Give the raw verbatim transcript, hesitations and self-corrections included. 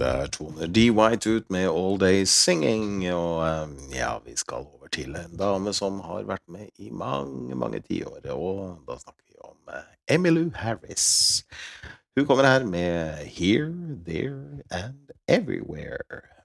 Der toner D. White ut med All Day Singing, og um, ja, vi skal over til en dame som har vært med i mange, mange tiår, og da snakker vi om uh, Emmylou Harris. Hun kommer her med Here, There and Everywhere.